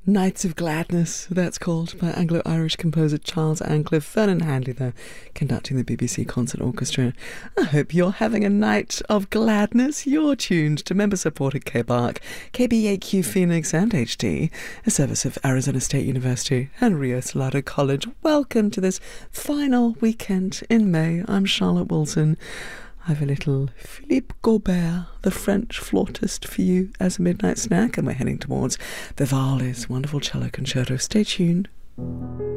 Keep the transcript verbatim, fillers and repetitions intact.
Nights of Gladness, that's called, by Anglo-Irish composer Charles Ancliffe. Vernon Handley there, conducting the B B C Concert Orchestra. I hope you're having a night of gladness. You're tuned to member-supported K B A R C, K B A Q Phoenix and H D, a service of Arizona State University and Rio Salado College. Welcome to this final weekend in May. I'm Charlotte Wilson. I have a little Philippe Gaubert, the French flautist, for you as a midnight snack, and we're heading towards Vivaldi's wonderful cello concerto. Stay tuned.